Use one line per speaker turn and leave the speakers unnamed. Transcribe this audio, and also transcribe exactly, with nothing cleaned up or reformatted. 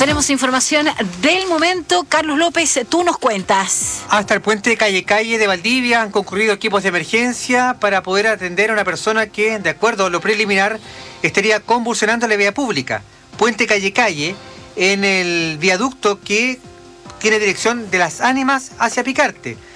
Tenemos información del momento. Carlos López, tú nos cuentas.
Hasta el puente de Calle Calle de Valdivia han concurrido equipos de emergencia para poder atender a una persona que, de acuerdo a lo preliminar, estaría convulsionando la vía pública. Puente Calle Calle, en el viaducto que tiene dirección de Las Ánimas hacia Picarte.